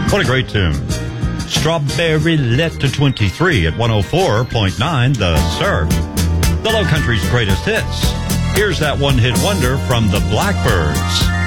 What a great tune. Strawberry Letter 23 at 104.9 The Surf. The Low Country's greatest hits. Here's that one-hit wonder from the Blackbirds.